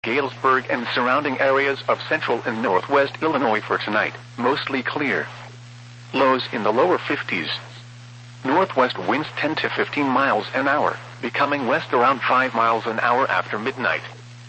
Galesburg and surrounding areas of central and northwest Illinois for tonight, mostly clear. Lows in the lower 50s. Northwest winds 10 to 15 miles an hour, becoming west around 5 miles an hour after midnight.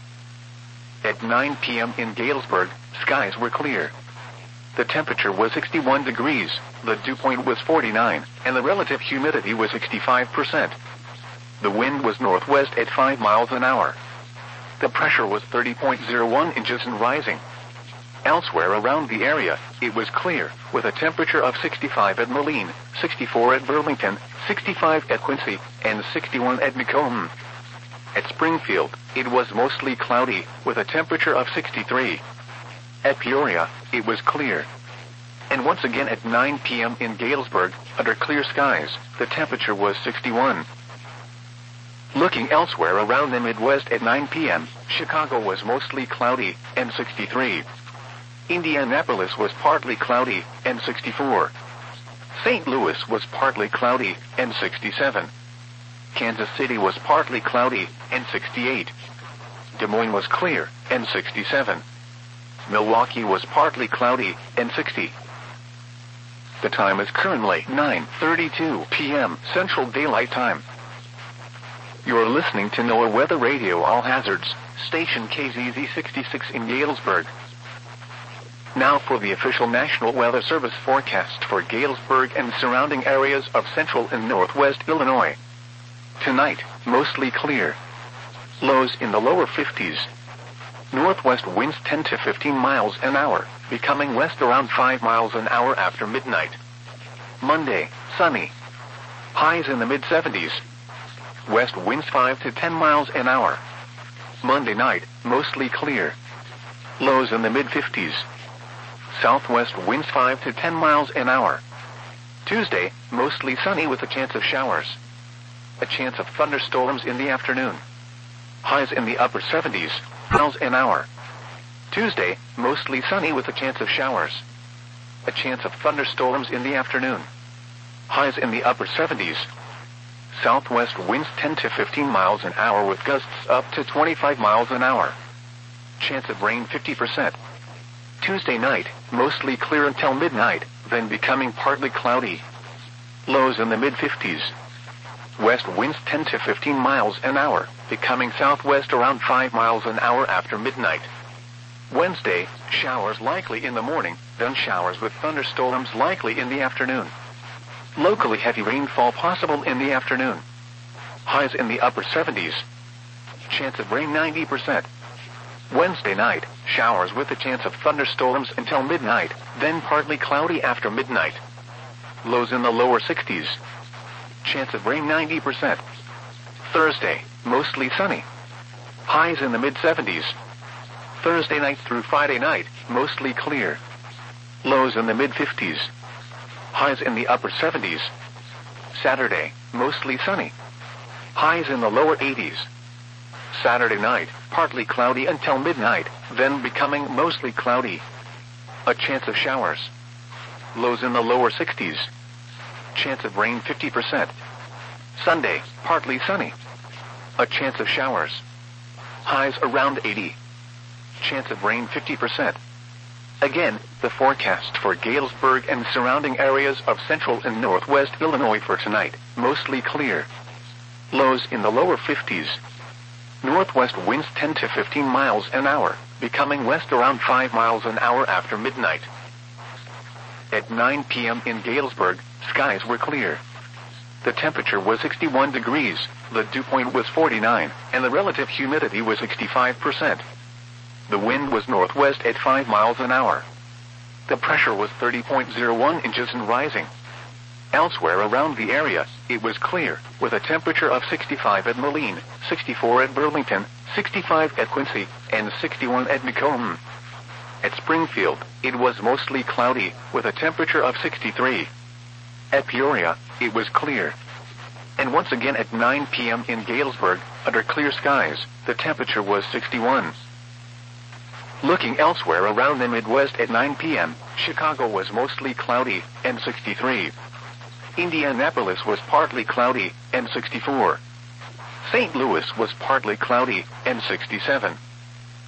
At 9 p.m. in Galesburg, skies were clear. The temperature was 61 degrees, the dew point was 49, and the relative humidity was 65%. The wind was northwest at 5 miles an hour. The pressure was 30.01 inches and rising. Elsewhere around the area, it was clear, with a temperature of 65 at Moline, 64 at Burlington, 65 at Quincy, and 61 at Macomb. At Springfield, it was mostly cloudy, with a temperature of 63. At Peoria, it was clear. And once again at 9 p.m. in Galesburg, under clear skies, the temperature was 61. Looking elsewhere around the Midwest at 9 p.m., Chicago was mostly cloudy, and 63. Indianapolis was partly cloudy, and 64. St. Louis was partly cloudy, and 67. Kansas City was partly cloudy, and 68. Des Moines was clear, and 67. Milwaukee was partly cloudy, and 60. The time is currently 9:32 p.m. Central Daylight Time. You're listening to NOAA Weather Radio All Hazards, station KZZ 66 in Galesburg. Now for the official National Weather Service forecast for Galesburg and surrounding areas of central and northwest Illinois. Tonight, mostly clear. Lows in the lower 50s. Northwest winds 10 to 15 miles an hour, becoming west around 5 miles an hour after midnight. Monday, sunny. Highs in the mid-70s. West winds 5 to 10 miles an hour. Monday night, mostly clear. Lows in the mid-50s. Southwest winds 5 to 10 miles an hour. Tuesday, mostly sunny with a chance of showers. A chance of thunderstorms in the afternoon. Highs in the upper 70s, miles an hour. Tuesday, mostly sunny with a chance of showers. A chance of thunderstorms in the afternoon. Highs in the upper 70s. Southwest winds 10 to 15 miles an hour with gusts up to 25 miles an hour. Chance of rain 50%. Tuesday night, mostly clear until midnight, then becoming partly cloudy. Lows in the mid-50s. West winds 10 to 15 miles an hour, becoming southwest around 5 miles an hour after midnight. Wednesday, showers likely in the morning, then showers with thunderstorms likely in the afternoon. Locally heavy rainfall possible in the afternoon. Highs in the upper 70s. Chance of rain 90%. Wednesday night, showers with a chance of thunderstorms until midnight, then partly cloudy after midnight. Lows in the lower 60s. Chance of rain 90%. Thursday, mostly sunny. Highs in the mid-70s. Thursday night through Friday night, mostly clear. Lows in the mid-50s. Highs in the upper 70s. Saturday, mostly sunny. Highs in the lower 80s. Saturday night, partly cloudy until midnight, then becoming mostly cloudy. A chance of showers. Lows in the lower 60s. Chance of rain 50%. Sunday, partly sunny. A chance of showers. Highs around 80. Chance of rain 50%. Again, the forecast for Galesburg and surrounding areas of central and northwest Illinois for tonight, mostly clear. Lows in the lower 50s. Northwest winds 10 to 15 miles an hour, becoming west around 5 miles an hour after midnight. At 9 p.m. in Galesburg, skies were clear. The temperature was 61 degrees, the dew point was 49, and the relative humidity was 65%. The wind was northwest at 5 miles an hour. The pressure was 30.01 inches and rising. Elsewhere around the area, it was clear, with a temperature of 65 at Moline, 64 at Burlington, 65 at Quincy, and 61 at Macomb. At Springfield, it was mostly cloudy, with a temperature of 63. At Peoria, it was clear. And once again at 9 p.m. in Galesburg, under clear skies, the temperature was 61. Looking elsewhere around the Midwest at 9 p.m., Chicago was mostly cloudy, and 63. Indianapolis was partly cloudy, and 64. St. Louis was partly cloudy, and 67.